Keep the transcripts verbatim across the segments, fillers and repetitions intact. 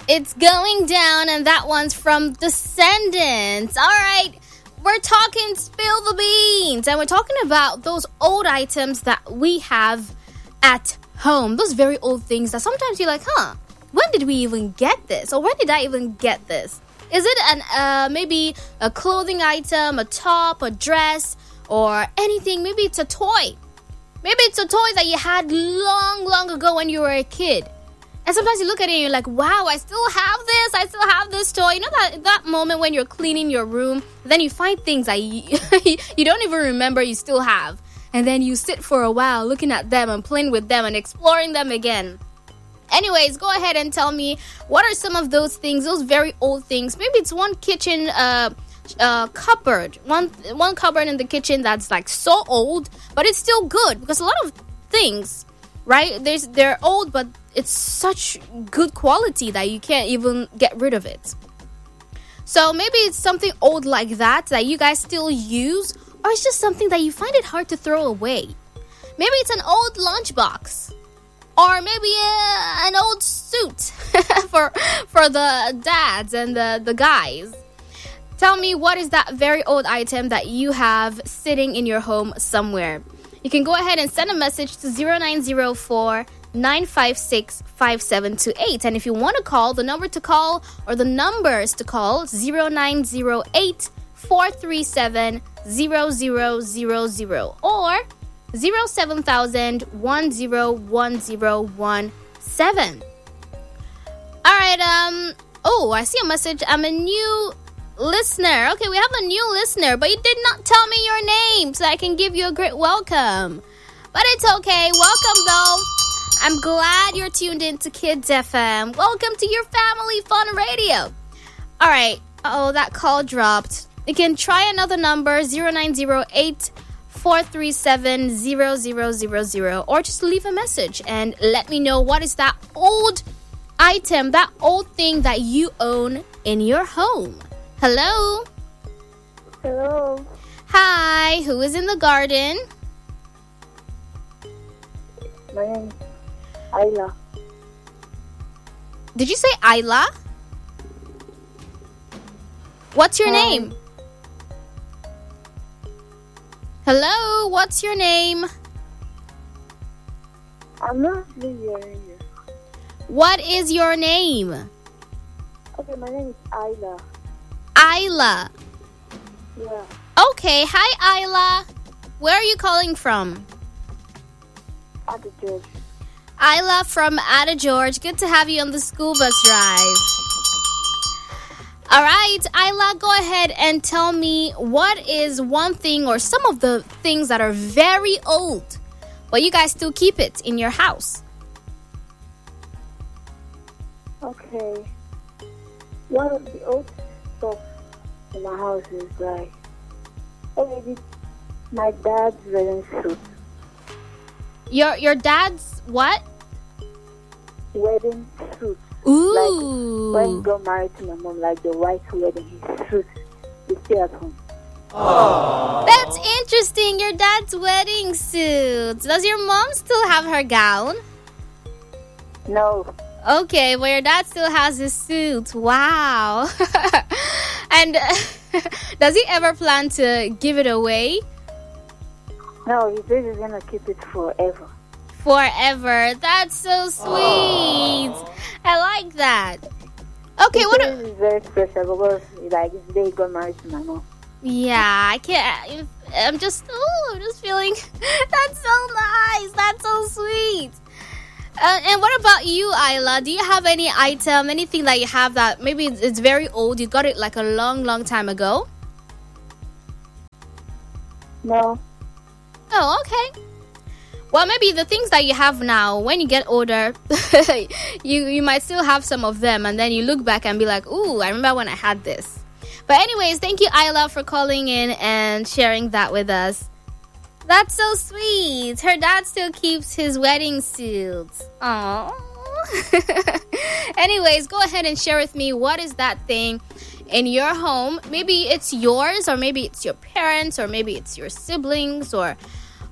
It's going down, and that one's from Descendants. All right, we're talking Spill the Beans, and we're talking about those old items that we have at home. Those very old things that sometimes you're like, huh, when did we even get this? Or when did I even get this? Is it an uh, maybe a clothing item, a top, a dress, or anything? Maybe it's a toy. Maybe it's a toy that you had long, long ago when you were a kid. And sometimes you look at it and you're like, wow, I still have this. I still have this toy. You know that that moment when you're cleaning your room, then you find things that you, you don't even remember you still have. And then you sit for a while looking at them and playing with them and exploring them again. Anyways, go ahead and tell me, what are some of those things, those very old things? Maybe it's one kitchen uh, uh, cupboard, one one cupboard in the kitchen that's like so old, but it's still good. Because a lot of things, right, there's they're old, but it's such good quality that you can't even get rid of it. So maybe it's something old like that that you guys still use, or it's just something that you find it hard to throw away. Maybe it's an old lunchbox, or maybe uh, an old suit for for the dads and the, the guys. Tell me, what is that very old item that you have sitting in your home somewhere? You can go ahead and send a message to zero nine zero four, nine five six, five seven two eight. And if you want to call, the number to call or the numbers to call, zero nine zero eight, four three seven, zero zero zero zero or zero seven thousand, one zero one zero one seven. All right, um, oh, I see a message. I'm a new listener. Okay, we have a new listener, but you did not tell me your name so I can give you a great welcome. But it's okay. Welcome, though. I'm glad you're tuned in to Kids F M. Welcome to your family fun radio. All right. Oh, that call dropped. You can try another number, zero nine zero eight, four three seven, zero zero zero zero, or just leave a message and let me know what is that old item, that old thing that you own in your home. Hello? Hello. Hi, who is in the garden? My name is Ayla. Did you say Ayla? What's your Hi. name? Hello, what's your name? I'm not really hearing you. What is your name? Okay, my name is Ayla. Ayla. Yeah. Okay, hi Ayla. Where are you calling from? At the church. Ayla from Ada George. Good to have you on the school bus ride. All right, Ayla, go ahead and tell me, what is one thing or some of the things that are very old, but you guys still keep it in your house? Okay. One of the old stuff in my house is like, maybe my dad's wedding suit. Your your dad's what? Wedding suit. Ooh. Like when he got married to my mom, like the white wedding, his suit is still at home. That's interesting. Your dad's wedding suit. Does your mom still have her gown? No. Okay, well, your dad still has his suit. Wow. And does he ever plan to give it away? No, he says he's gonna keep it forever. Forever. That's so sweet. I like that. Okay, he what? says A- it's very special because, like, it's the day he got married to my mom. yeah, I can't. I'm just. Oh, I'm just feeling. That's so nice. That's so sweet. Uh, and what about you, Ayla? Do you have any item, anything that you have that maybe it's, it's very old? You got it like a long, long time ago? No. Oh, okay. Well, maybe the things that you have now, when you get older, you, you might still have some of them. And then you look back and be like, ooh, I remember when I had this. But anyways, thank you, Ayla, for calling in and sharing that with us. That's so sweet. Her dad still keeps his wedding suit. Aww. Anyways, go ahead and share with me, what is that thing in your home? Maybe it's yours, or maybe it's your parents, or maybe it's your siblings, or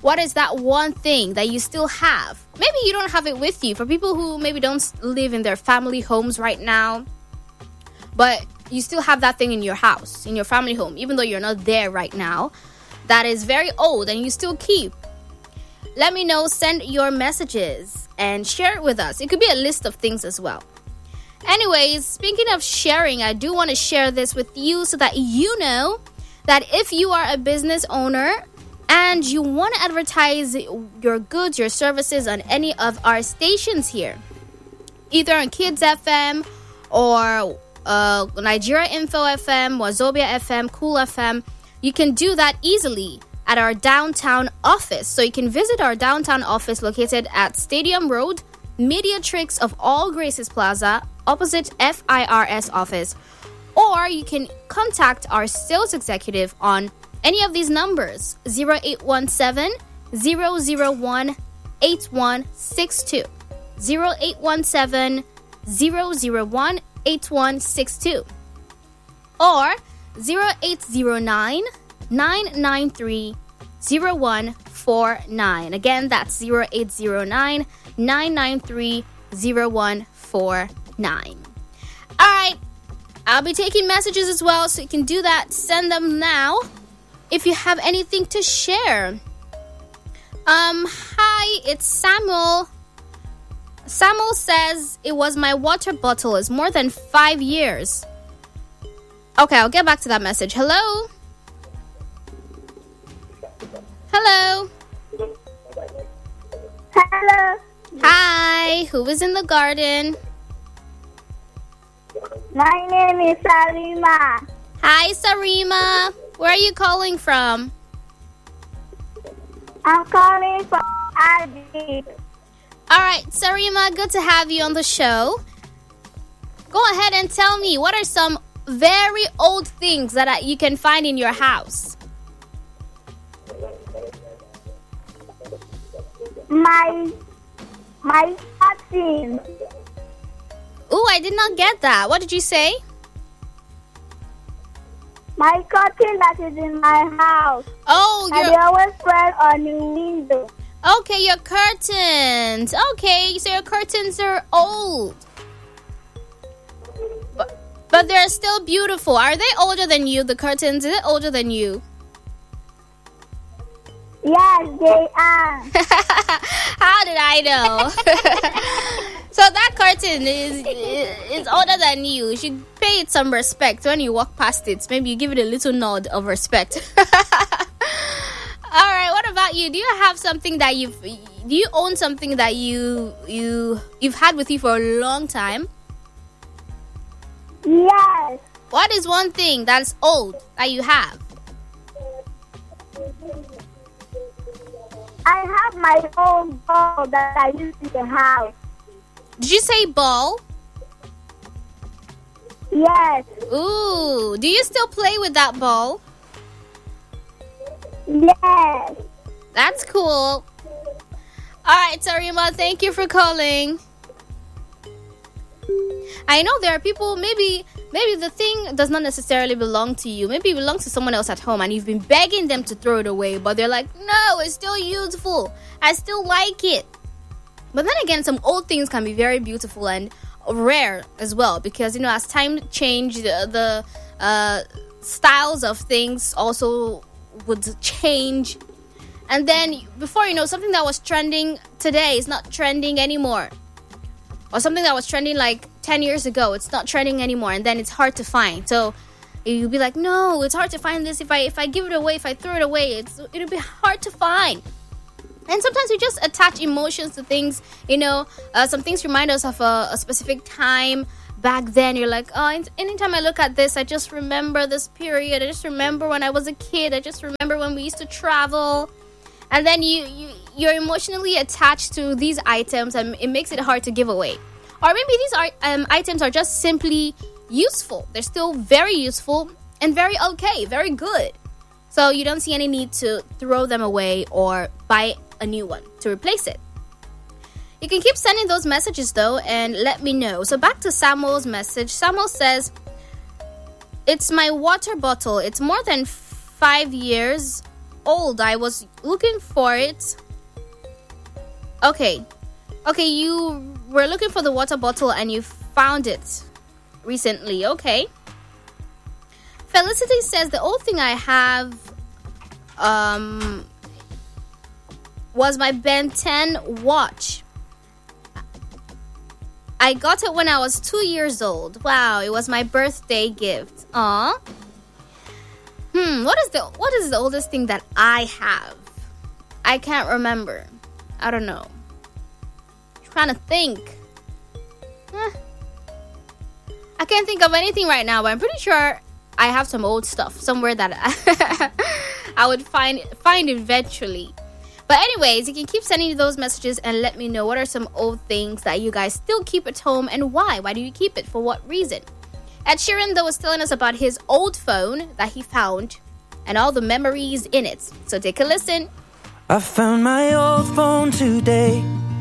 What is that one thing that you still have? Maybe you don't have it with you. For people who maybe don't live in their family homes right now, but you still have that thing in your house, in your family home, even though you're not there right now, that is very old and you still keep. Let me know. Send your messages and share it with us. It could be a list of things as well. Anyways, speaking of sharing, I do want to share this with you so that you know that if you are a business owner and you want to advertise your goods, your services on any of our stations here, either on Kids F M or uh, Nigeria Info F M, Wazobia F M, Cool F M, you can do that easily at our downtown office. So you can visit our downtown office located at Stadium Road, Mediatrix of All Graces Plaza, opposite F I R S office. Or you can contact our sales executive on any of these numbers: zero eight one seven, zero zero one, eight one six two, zero eight one seven, zero zero one, eight one six two, or zero eight zero nine, nine nine three, zero one four nine. Again, that's zero eight zero nine, nine nine three, zero one four nine. All right, I'll be taking messages as well, so you can do that. Send them now if you have anything to share. Um, hi, it's Samuel. Samuel says it was my water bottle. It's more than five years. Okay, I'll get back to that message. Hello? Hello? Hello. Hi, who is in the garden? My name is Sarima. Hi, Sarima. Where are you calling from? I'm calling from Adi. All right, Sarima, good to have you on the show. Go ahead and tell me, what are some very old things that uh, you can find in your house? My my cousin. Ooh, I did not get that. What did you say? My curtain that is in my house. Oh, And they your always spread on the window. okay, your curtains. Okay, so your curtains are old, but but they're still beautiful. Are they older than you? The curtains, is it older than you? Yes, they are. How did I know? So that curtain is is older than you. You should pay it some respect when you walk past it. Maybe you give it a little nod of respect. All right. What about you? Do you have something that you've? Do you own something that you you you've had with you for a long time? Yes. What is one thing that's old that you have? I have my own ball that I use in the house. Did you say ball? Yes. Ooh. Do you still play with that ball? Yes. That's cool. All right, Sarima, thank you for calling. I know there are people, maybe maybe the thing does not necessarily belong to you. Maybe it belongs to someone else at home and you've been begging them to throw it away, but they're like, no, it's still useful. I still like it. But then again, some old things can be very beautiful and rare as well, because, you know, as time changed, the, the uh, styles of things also would change. And then before you know, something that was trending today is not trending anymore. Or something that was trending like ten years ago, it's not trending anymore, and then it's hard to find. So you'll be like, no, it's hard to find this. If I if I give it away, if I throw it away, it's it'll be hard to find. And sometimes we just attach emotions to things. You know, uh, some things remind us of a, a specific time back then. You're like, oh, anytime I look at this, I just remember this period. I just remember when I was a kid. I just remember when we used to travel. And then you, you, you're emotionally attached to these items, and it makes it hard to give away. Or maybe these are, um, items are just simply useful. They're still very useful and very okay, very good. So you don't see any need to throw them away or buy a new one to replace it. You can keep sending those messages though and let me know. So back to Samuel's message. Samuel says, it's my water bottle. It's more than five years old. I was looking for it. Okay. Okay, you were looking for the water bottle and you found it recently. Okay. Felicity says the old thing I have um was my Ben ten watch. I got it when I was two years old. Wow, it was my birthday gift. Aw. Hmm, what is the what is the oldest thing that I have? I can't remember. I don't know. Trying to think. Eh. I can't think of anything right now, but I'm pretty sure I have some old stuff somewhere that I, I would find find eventually. But anyways, you can keep sending those messages and let me know what are some old things that you guys still keep at home and why. Why do you keep it? For what reason? Ed Sheeran, though, was telling us about his old phone that he found and all the memories in it. So take a listen. I found my old phone today.